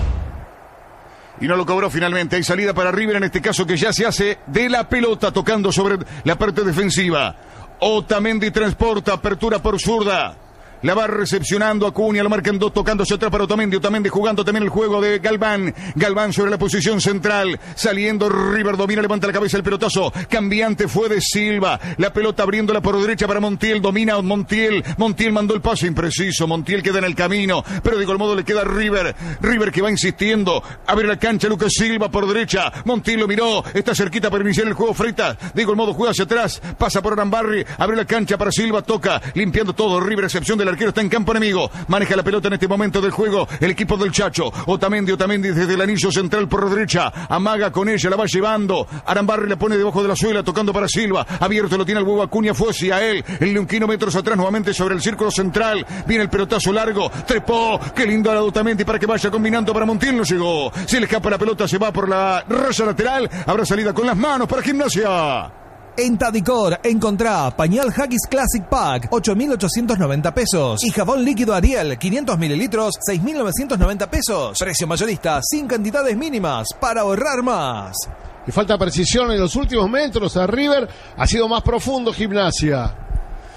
Y no lo cobró finalmente. Hay salida para River, en este caso, que ya se hace de la pelota, tocando sobre la parte defensiva. Otamendi transporta, apertura por zurda. La va recepcionando Acuña, lo marcan dos, tocándose atrás para Otamendi. Otamendi jugando también el juego de Galván. Galván sobre la posición central. Saliendo River, domina, levanta la cabeza el pelotazo. Cambiante fue de Silva. La pelota abriéndola por derecha para Montiel. Domina Montiel. Montiel mandó el pase impreciso. Montiel queda en el camino. Pero de igual modo le queda a River. River que va insistiendo. Abre la cancha Lucas Silva por derecha. Montiel lo miró. Está cerquita para iniciar el juego. Freita. De igual modo juega hacia atrás. Pasa por Arambarri. Abre la cancha para Silva. Toca. Limpiando todo. River, excepción de la arquero está en campo enemigo, maneja la pelota en este momento del juego el equipo del Chacho. Otamendi, Otamendi desde el anillo central por derecha, amaga con ella, la va llevando, Arambarri la pone debajo de la suela, tocando para Silva, abierto lo tiene el huevo Acuña, fue hacia él, el leonquino metros atrás nuevamente sobre el círculo central, viene el pelotazo largo, trepó, qué lindo la de Otamendi para que vaya combinando para Montiel, no llegó, se le escapa la pelota, se va por la raya lateral, habrá salida con las manos para Gimnasia. En Tadicor, encontrá pañal Haggis Classic Pack, ocho mil ochocientos noventa pesos. Y jabón líquido Ariel, quinientos mililitros, seis mil novecientos noventa pesos. Precio mayorista, sin cantidades mínimas, para ahorrar más. Y falta precisión en los últimos metros. A River ha sido más profundo Gimnasia.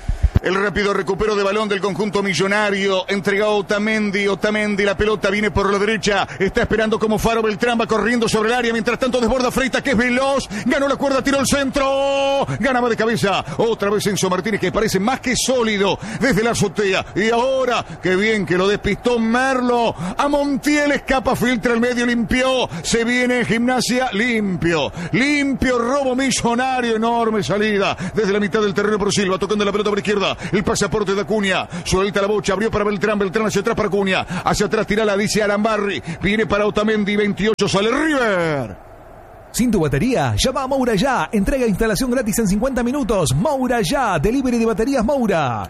El rápido recupero de balón del conjunto millonario. Entregado a Otamendi. Otamendi, la pelota viene por la derecha. Está esperando como faro. Beltrán va corriendo sobre el área. Mientras tanto desborda Freitas, que es veloz. Ganó la cuerda, tiró el centro. Ganaba de cabeza. Otra vez Enzo Martínez, que parece más que sólido desde la azotea. Y ahora, qué bien que lo despistó Merlo. A Montiel escapa, filtra el medio, limpió. Se viene Gimnasia, limpio. Limpio, robo millonario. Enorme salida desde la mitad del terreno por Silva. Tocando la pelota por izquierda. El pasaporte de Acuña, suelta la bocha, abrió para Beltrán, Beltrán hacia atrás para Acuña, hacia atrás tirala, dice Arambarri, viene para Otamendi, veintiocho, sale River. Sin tu batería, llama a Moura Ya, entrega e instalación gratis en cincuenta minutos, Moura Ya, delivery de baterías Moura.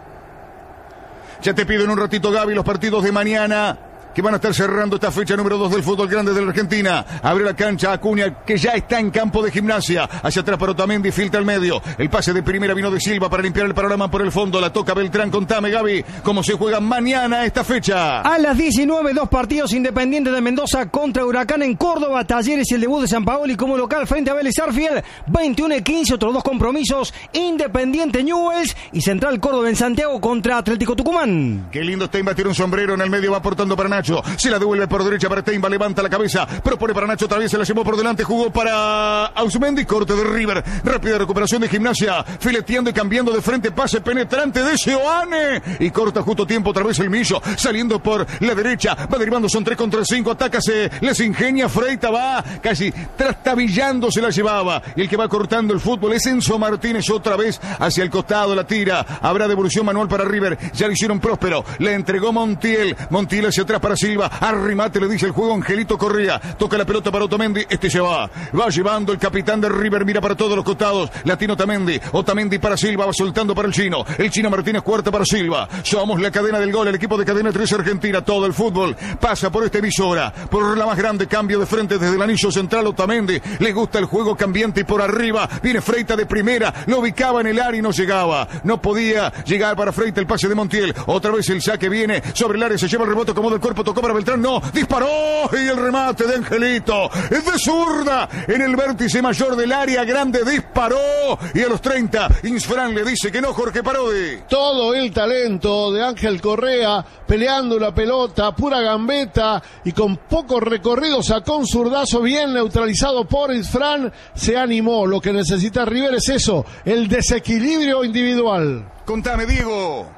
Ya te pido en un ratito, Gaby, los partidos de mañana, que van a estar cerrando esta fecha número dos del fútbol grande de la Argentina. Abre la cancha Acuña, que ya está en campo de Gimnasia. Hacia atrás para Otamendi, filtra al medio. El pase de primera vino de Silva para limpiar el panorama por el fondo. La toca Beltrán, contame, Gaby, cómo se juega mañana esta fecha. A las diecinueve, dos partidos: Independiente de Mendoza contra Huracán en Córdoba. Talleres y el debut de Sampaoli como local frente a Vélez Arfiel. veintiuno y quince, otros dos compromisos: Independiente Newell's y Central Córdoba en Santiago contra Atlético Tucumán. Qué lindo Steinba, tira un sombrero en el medio, va aportando para Nacho. Se la devuelve por derecha para Steinba, levanta la cabeza, propone para Nacho, otra vez se la llevó por delante, jugó para Ausmendi, corte de River, rápida recuperación de Gimnasia, fileteando y cambiando de frente, pase penetrante de Seoane, y corta justo tiempo otra vez el Millo, saliendo por la derecha, va derivando, son tres contra cinco, ataca, se les ingenia, Freita va casi trastabillando, se la llevaba, y el que va cortando el fútbol es Enzo Martínez, otra vez hacia el costado, la tira, habrá devolución manual para River, ya lo hicieron próspero, le entregó Montiel, Montiel hacia atrás para Silva, arrimate, le dice el juego Angelito Correa, toca la pelota para Otamendi, este se va, va llevando el capitán de River, mira para todos los costados, latino Otamendi, Otamendi para Silva, va soltando para el chino, el chino Martínez, cuarta para Silva, somos la cadena del gol, el equipo de Cadena tres Argentina, todo el fútbol pasa por esta emisora, por la más grande, cambio de frente desde el anillo central, Otamendi, le gusta el juego cambiante y por arriba, viene Freita de primera, lo ubicaba en el área y no llegaba, no podía llegar para Freita, el pase de Montiel, otra vez el saque viene sobre el área, se lleva el rebote, acomoda el cuerpo, tocó para Beltrán, no, disparó y el remate de Angelito es de zurda en el vértice mayor del área grande, disparó y a los treinta Insfran le dice que no, Jorge Parodi. Todo el talento de Ángel Correa peleando la pelota, pura gambeta y con poco recorrido sacó un zurdazo bien neutralizado por Insfran, se animó, lo que necesita River es eso, el desequilibrio individual. Contame, Diego.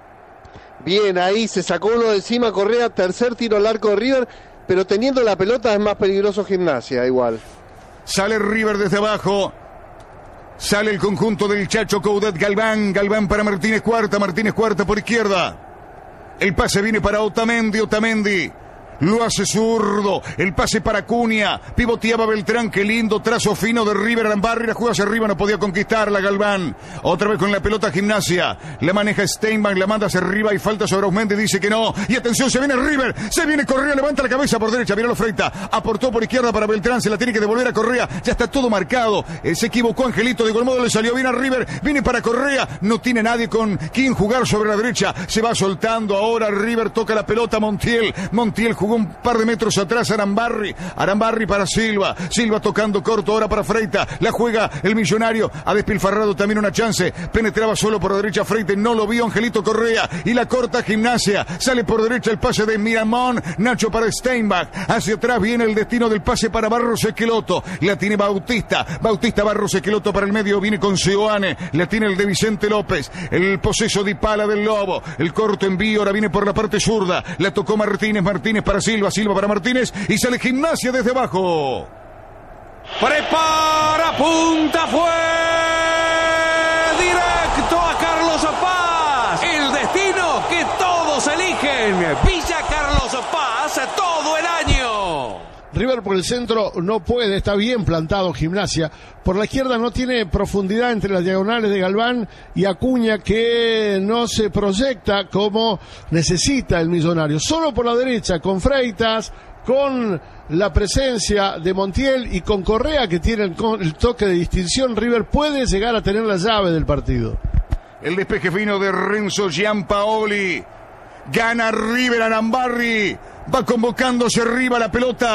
Bien, ahí se sacó uno de encima Correa, tercer tiro al arco de River, pero teniendo la pelota es más peligroso Gimnasia igual. Sale River desde abajo, sale el conjunto del Chacho Coudet, Galván, Galván para Martínez Cuarta, Martínez Cuarta por izquierda. El pase viene para Otamendi, Otamendi. Lo hace zurdo, el pase para Acuña, pivoteaba Beltrán, qué lindo trazo fino de River, Arambarri, la juega hacia arriba, no podía conquistarla Galván, otra vez con la pelota Gimnasia, la maneja Steinbank, la manda hacia arriba y falta sobre Ausmendi, dice que no, y atención, se viene River, se viene Correa, levanta la cabeza por derecha, míralo Freita, aportó por izquierda para Beltrán, se la tiene que devolver a Correa, ya está todo marcado, eh, se equivocó Angelito, de igual modo le salió bien a River, viene para Correa, no tiene nadie con quien jugar sobre la derecha, se va soltando ahora River, toca la pelota Montiel, Montiel jugó un par de metros atrás Arambarri, Arambarri para Silva, Silva tocando corto ahora para Freita, la juega el millonario, ha despilfarrado también una chance, penetraba solo por la derecha Freita, no lo vio Angelito Correa y la corta Gimnasia, sale por derecha el pase de Miramón, Nacho para Steinbach, hacia atrás viene el destino del pase para Barros Esqueloto, la tiene Bautista, Bautista Barros Esqueloto para el medio, viene con Seoane, la tiene el de Vicente López, el poseso de Pala del Lobo, el corto envío, ahora viene por la parte zurda, la tocó Martínez, Martínez para Silva, Silva para Martínez y sale Gimnasia desde abajo. Prepara, punta, fue directo a Carlos Paz. El destino que todos eligen. Villa Carlos Paz todo el año. River por el centro no puede, está bien plantado Gimnasia. Por la izquierda no tiene profundidad entre las diagonales de Galván y Acuña, que no se proyecta como necesita el millonario. Solo por la derecha, con Freitas, con la presencia de Montiel y con Correa, que tiene el toque de distinción, River puede llegar a tener la llave del partido. El despeje fino de Renzo Giampaoli. Gana River, Arambarri. Va convocándose arriba la pelota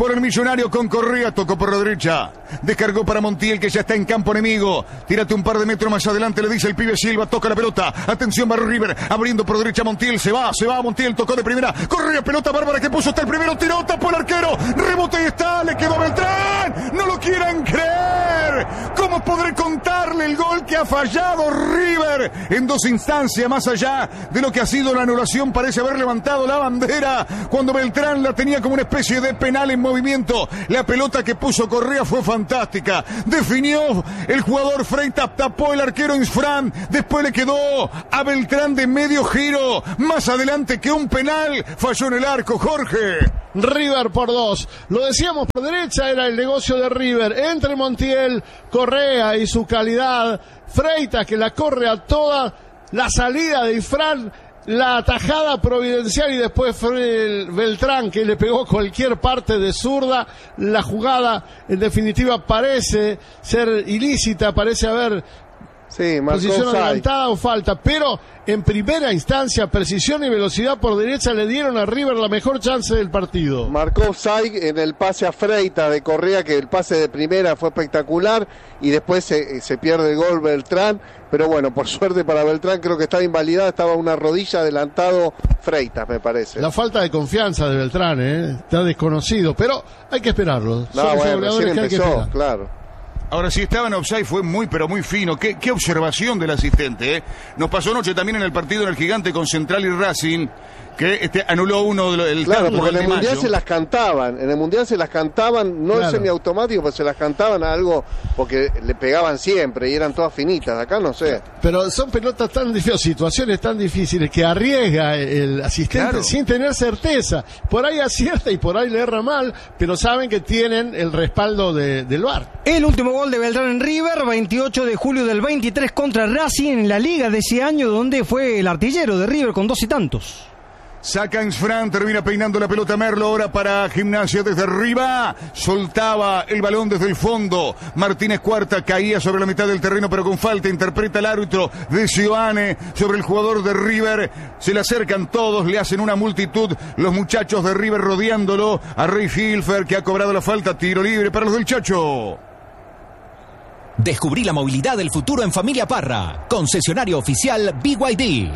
por el Millonario con Correa, tocó por la derecha, descargó para Montiel que ya está en campo enemigo, tírate un par de metros más adelante, le dice el pibe Silva, toca la pelota, atención Barro River, abriendo por derecha Montiel, se va, se va Montiel, tocó de primera, Correa, pelota bárbara que puso hasta el primero, tiró, tapó el arquero, rebote y está, le quedó Beltrán, no lo quieran creer, ¿cómo podré contarle el gol que ha fallado River en dos instancias más allá de lo que ha sido la anulación? Parece haber levantado la bandera cuando Beltrán la tenía como una especie de penal en movimiento. La pelota que puso Correa fue fantástica. Definió el jugador Freitas, tapó el arquero Insfran. Después le quedó a Beltrán de medio giro. Más adelante que un penal. Falló en el arco, Jorge. River por dos. Lo decíamos por derecha, era el negocio de River. Entre Montiel, Correa y su calidad. Freitas que la corre a toda. La salida de Insfran. La tajada providencial y después fue el Beltrán que le pegó cualquier parte de zurda. La jugada en definitiva parece ser ilícita, parece haber sí, posición offside. adelantada o falta, pero en primera instancia precisión y velocidad por derecha le dieron a River la mejor chance del partido. Marcó offside en el pase a Freitas de Correa, que el pase de primera fue espectacular y después se, se pierde el gol Beltrán. Pero bueno, por suerte para Beltrán creo que estaba invalidada, estaba una rodilla adelantado Freitas, me parece. La falta de confianza de Beltrán, ¿eh? Está desconocido, pero hay que esperarlo. No, Son bueno, goleadores recién que hay que empezó, esperar. claro. Ahora, si estaba en offside fue muy, pero muy fino. Qué, qué observación del asistente, ¿eh? Nos pasó anoche también en el partido en el Gigante con Central y Racing, que este, anuló uno del Claro, campo, porque en el el de Mundial Mayo. se las cantaban, en el Mundial se las cantaban, no Claro. es semiautomático, pero se las cantaban a algo porque le pegaban siempre y eran todas finitas. Acá no sé. Pero son pelotas tan difíciles, situaciones tan difíciles que arriesga el asistente Claro. sin tener certeza. Por ahí acierta y por ahí le erra mal, pero saben que tienen el respaldo de, del V A R. El último gol de Beltrán en River, veintiocho de julio del veintitrés contra Racing en la liga de ese año, donde fue el artillero de River con dos y tantos. Saca Insfran, termina peinando la pelota Merlo, ahora para Gimnasia desde arriba, soltaba el balón desde el fondo, Martínez Cuarta caía sobre la mitad del terreno pero con falta, interpreta el árbitro de Sioane sobre el jugador de River, se le acercan todos, le hacen una multitud, los muchachos de River rodeándolo, a Rey Hilfer que ha cobrado la falta, tiro libre para los del Chacho. Descubrí la movilidad del futuro en Familia Parra, concesionario oficial B Y D.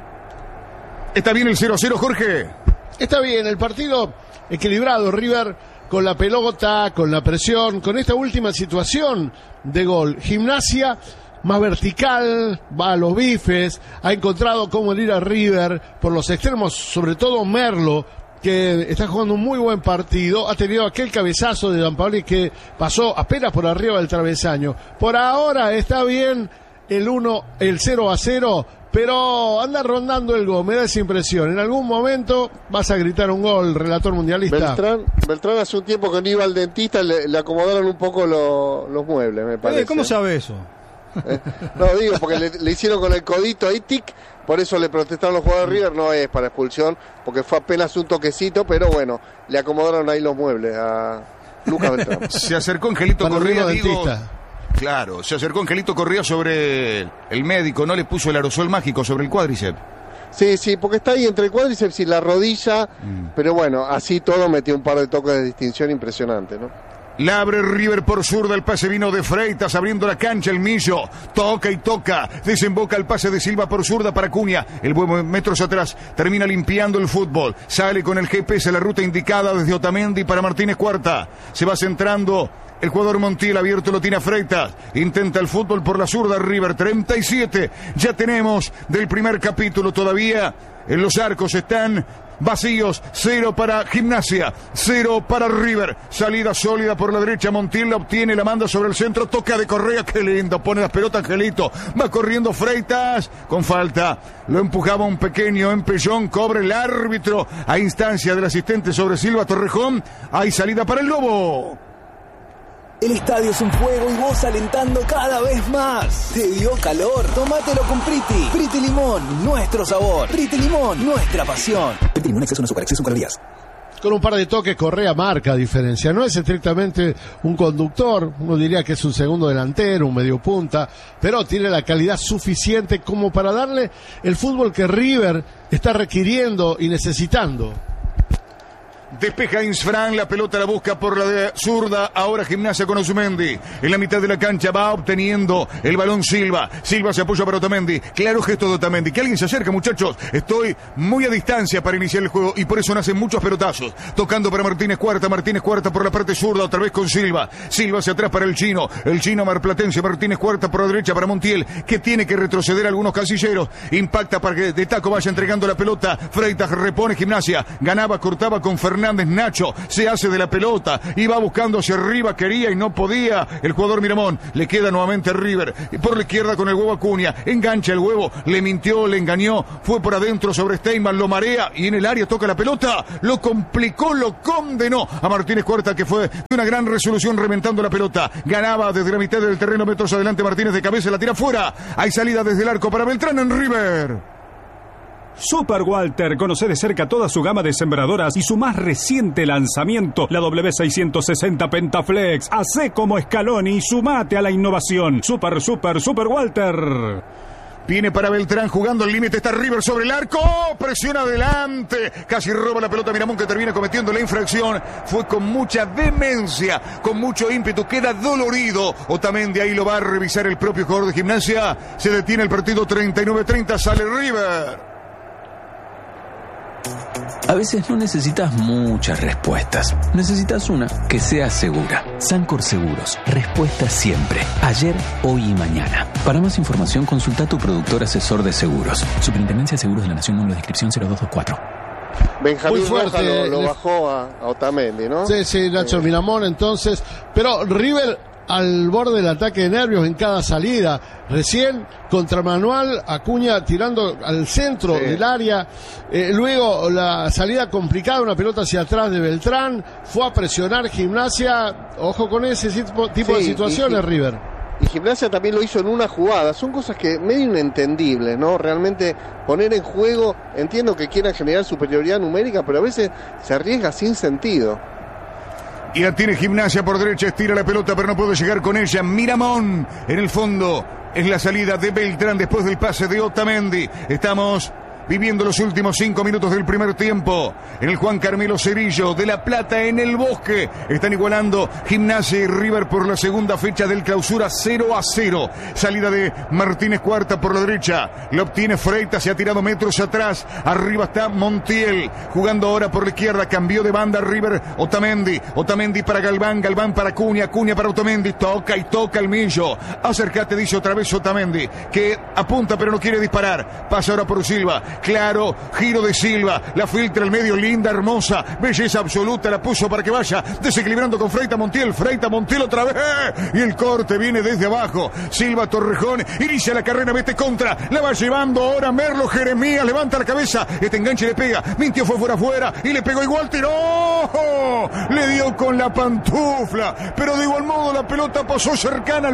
¿Está bien el cero a cero, Jorge? Está bien, el partido equilibrado, River con la pelota, con la presión, con esta última situación de gol. Gimnasia más vertical, va a los bifes, ha encontrado cómo ir a River por los extremos, sobre todo Merlo, que está jugando un muy buen partido, ha tenido aquel cabezazo de Gianpaoli que pasó apenas por arriba del travesaño. Por ahora está bien el uno, el cero a cero, pero anda rondando el gol, me da esa impresión. En algún momento vas a gritar un gol, relator mundialista. Beltrán, Beltrán hace un tiempo que no iba al dentista, le, le acomodaron un poco lo, los muebles, me parece. Eh, ¿Cómo sabe eso? Eh, no, digo, porque le, le hicieron con el codito ahí, tic, por eso le protestaron los jugadores de River, no es para expulsión, porque fue apenas un toquecito, pero bueno, le acomodaron ahí los muebles a Lucas Beltrán. Se acercó Angelito Para el Correa, amigo digo... dentista. Claro, se acercó Angelito Correa sobre el médico, no le puso el aerosol mágico sobre el cuádriceps. Sí, sí, porque está ahí entre el cuádriceps y la rodilla, mm. pero bueno, así todo metió un par de toques de distinción impresionante, ¿no? La abre River por zurda, el pase vino de Freitas, abriendo la cancha el Millo, toca y toca, desemboca el pase de Silva por zurda para Cunha, el buen metros atrás, termina limpiando el fútbol, sale con el G P S la ruta indicada desde Otamendi para Martínez Cuarta, se va centrando el jugador Montiel, abierto lo tiene a Freitas, intenta el fútbol por la zurda River, treinta y siete, ya tenemos del primer capítulo todavía, en los arcos están vacíos, cero para Gimnasia, cero para River, salida sólida por la derecha, Montiel la obtiene, la manda sobre el centro, toca de Correa, qué lindo, pone las pelotas Angelito, va corriendo Freitas, con falta, lo empujaba un pequeño empellón, cobra el árbitro, a instancia del asistente sobre Silva Torrejón, hay salida para el Lobo. El estadio es un fuego y vos alentando cada vez más. ¿Te dio calor? Tómatelo con Priti. Priti Limón, nuestro sabor. Priti Limón, nuestra pasión. Priti Limón, exceso en azúcar, exceso en calorías. Con un par de toques Correa marca diferencia, no es estrictamente un conductor, uno diría que es un segundo delantero, un medio punta, pero tiene la calidad suficiente como para darle el fútbol que River está requiriendo y necesitando. Despeja Insfran, la pelota la busca por la de zurda, ahora Gimnasia con Otamendi. En la mitad de la cancha va obteniendo el balón Silva. Silva se apoya para Otamendi. Claro gesto de Otamendi. Que alguien se acerca, muchachos. Estoy muy a distancia para iniciar el juego y por eso nacen muchos pelotazos. Tocando para Martínez Cuarta, Martínez Cuarta por la parte zurda, otra vez con Silva. Silva hacia atrás para el chino. El chino marplatense, Martínez Cuarta por la derecha para Montiel, que tiene que retroceder algunos casilleros. Impacta para que de taco vaya entregando la pelota. Freitas repone Gimnasia. Ganaba, cortaba con Fernández. Nacho se hace de la pelota y va buscando hacia arriba, quería y no podía el jugador Miramón. Le queda nuevamente River por la izquierda con el huevo Acuña, engancha el huevo, le mintió, le engañó, fue por adentro sobre Steinman, lo marea y en el área toca la pelota, lo complicó, lo condenó a Martínez Cuarta, que fue de una gran resolución reventando la pelota. Ganaba desde la mitad del terreno, metros adelante Martínez, de cabeza la tira fuera. Hay salida desde el arco para Beltrán en River. Super Walter, conoce de cerca toda su gama de sembradoras y su más reciente lanzamiento, la W seiscientos sesenta Pentaflex. Hacé como Scaloni y sumate a la innovación. Super, super, Super Walter. Viene para Beltrán jugando al límite, está River sobre el arco, presiona adelante, casi roba la pelota Miramón, que termina cometiendo la infracción. Fue con mucha vehemencia, con mucho ímpetu, queda dolorido Otamendi, ahí lo va a revisar el propio jugador de Gimnasia. Se detiene el partido, treinta y nueve treinta, sale River. A veces no necesitas muchas respuestas. Necesitas una que sea segura. Sancor Seguros. Respuesta siempre. Ayer, hoy y mañana. Para más información, consulta a tu productor asesor de seguros. Superintendencia de Seguros de la Nación, número de inscripción cero dos dos cuatro. Benjamín Rojas lo, lo le... bajó a, a Otamendi, ¿no? Sí, sí, Nacho eh. Miramón, entonces. Pero River al borde del ataque de nervios en cada salida. Recién contra Manuel Acuña tirando al centro sí. del área. Eh, luego la salida complicada, una pelota hacia atrás de Beltrán. Fue a presionar Gimnasia. Ojo con ese tipo, tipo sí, de situaciones, y, y, River. Y Gimnasia también lo hizo en una jugada. Son cosas que medio inentendibles, ¿no? Realmente poner en juego, entiendo que quieran generar superioridad numérica, pero a veces se arriesga sin sentido. Y la tiene Gimnasia por derecha, estira la pelota pero no puede llegar con ella. Miramón en el fondo, es la salida de Beltrán después del pase de Otamendi. Estamos viviendo los últimos cinco minutos del primer tiempo en el Juan Carmelo Cerillo de La Plata, en el Bosque. Están igualando Gimnasia y River por la segunda fecha del Clausura, cero a cero. Salida de Martínez Cuarta por la derecha, lo obtiene Freitas, se ha tirado metros atrás. Arriba está Montiel jugando ahora por la izquierda, cambió de banda River. Otamendi, Otamendi para Galván, Galván para Acuña, Acuña para Otamendi, toca y toca el Millo. Acércate, dice otra vez Otamendi, que apunta pero no quiere disparar. Pasa ahora por Silva. Claro, giro de Silva, la filtra al medio, linda, hermosa, belleza absoluta, la puso para que vaya desequilibrando con Freita Montiel, Freita Montiel otra vez, y el corte viene desde abajo. Silva, Torrejón, inicia la carrera, mete contra, la va llevando ahora Merlo, Jeremías, levanta la cabeza, este enganche le pega, mintió, fue fuera afuera, y le pegó igual, tiró, le dio con la pantufla, pero de igual modo la pelota pasó cercana al